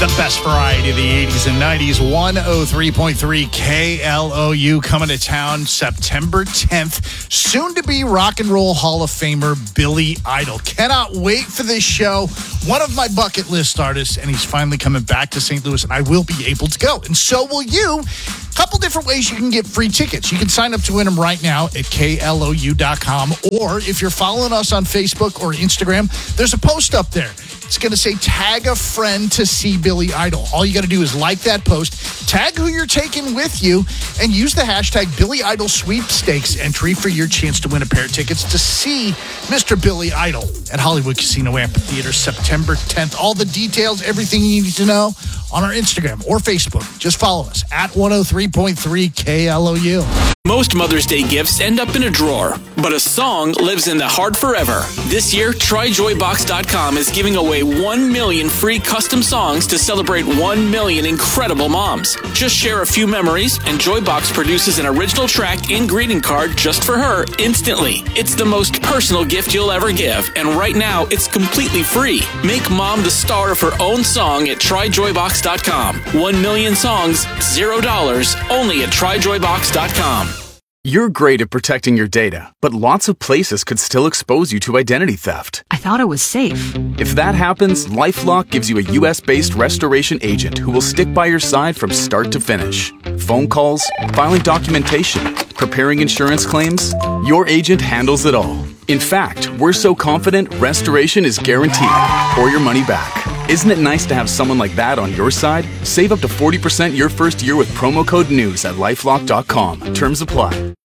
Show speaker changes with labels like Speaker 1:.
Speaker 1: The best variety of the 80s and 90s, 103.3 KLOU coming to town September 10th. Soon to be Rock and Roll Hall of Famer Billy Idol. Cannot wait for this show. One of my bucket list artists, and he's finally coming back to St. Louis, and I will be able to go. And so will you. A couple different ways you can get free tickets. You can sign up to win them right now at KLOU.com, or if you're following us on Facebook or Instagram, there's a post up there. It's going to say, tag a friend to see Billy Idol. All you got to do is like that post, tag who you're taking with you, and use the hashtag Billy Idol Sweepstakes entry for your chance to win a pair of tickets to see Mr. Billy Idol at Hollywood Casino Amphitheater September 10th. All the details, everything you need to know on our Instagram or Facebook. Just follow us at 103.3 KLOU.
Speaker 2: Most Mother's Day gifts end up in a drawer, but a song lives in the heart forever. This year, TryJoyBox.com is giving away 1 million free custom songs to celebrate 1 million incredible moms. Just share a few memories, and Joybox produces an original track and greeting card just for her instantly. It's the most personal gift you'll ever give, and right now, it's completely free. Make mom the star of her own song at TryJoyBox.com. 1 million songs, $0, only at TryJoyBox.com.
Speaker 3: You're great at protecting your data, but lots of places could still expose you to identity theft.
Speaker 4: I thought it was safe.
Speaker 3: If that happens, LifeLock gives you a U.S.-based restoration agent who will stick by your side from start to finish. Phone calls, filing documentation, preparing insurance claims, your agent handles it all. In fact, we're so confident restoration is guaranteed or your money back. Isn't it nice to have someone like that on your side? Save up to 40% your first year with promo code NEWS at LifeLock.com. Terms apply.